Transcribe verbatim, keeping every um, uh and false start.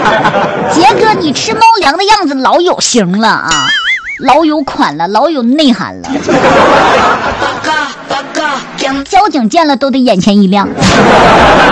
杰哥，你吃猫粮的样子老有型了啊，老有款了，老有内涵了。交警见了都得眼前一亮。